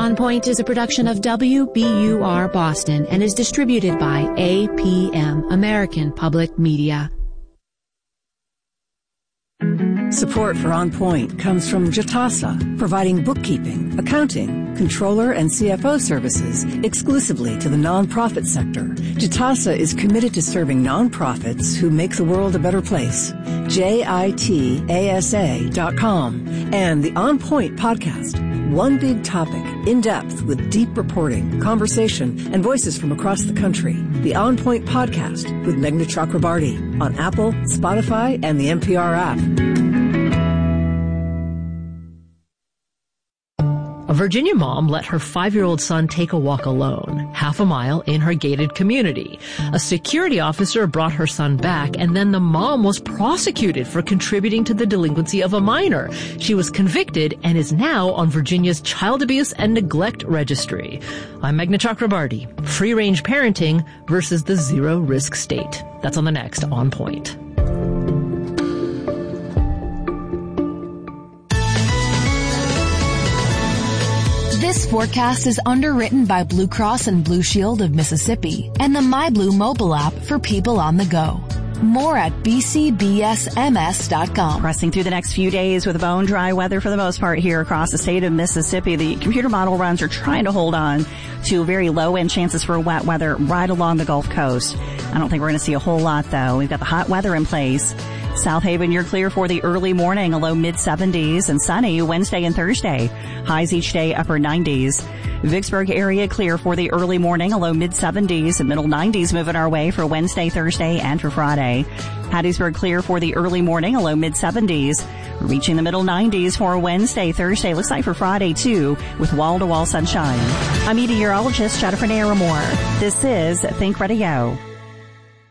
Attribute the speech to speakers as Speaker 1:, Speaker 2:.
Speaker 1: On Point is a production of WBUR Boston and is distributed by APM, American Public Media.
Speaker 2: Support for On Point comes from Jitasa, providing bookkeeping, accounting, controller, and CFO services exclusively to the nonprofit sector. Jitasa is committed to serving nonprofits who make the world a better place. JITASA.com and the On Point podcast. One big topic, in depth with deep reporting, conversation, and voices from across the country. The On Point podcast with Meghna Chakrabarty on Apple, Spotify, and the NPR app.
Speaker 3: A Virginia mom let her 5-year-old son take a walk alone, half a mile in her gated community. A security officer brought her son back, and then the mom was prosecuted for contributing to the delinquency of a minor. She was convicted and is now on Virginia's Child Abuse and Neglect Registry. I'm Meghna Chakrabarty. Free-range parenting versus the zero-risk state. That's on the next On Point.
Speaker 4: This forecast is underwritten by Blue Cross and Blue Shield of Mississippi and the MyBlue mobile app for people on the go. More at bcbsms.com.
Speaker 5: Pressing through the next few days with bone dry weather for the most part here across the state of Mississippi. The computer model runs are trying to hold on to very low end chances for wet weather right along the Gulf Coast. I don't think we're going to see a whole lot though. We've got the hot weather in place. South Haven, you're clear for the early morning, a low mid-70s, and sunny Wednesday and Thursday. Highs each day, upper 90s. Vicksburg area clear for the early morning, a low mid-70s and middle 90s moving our way for Wednesday, Thursday, and for Friday. Hattiesburg clear for the early morning, a low mid-70s. Reaching the middle 90s for Wednesday, Thursday, looks like for Friday too, with wall-to-wall sunshine. I'm meteorologist Jennifer Naramore. This is Think Radio.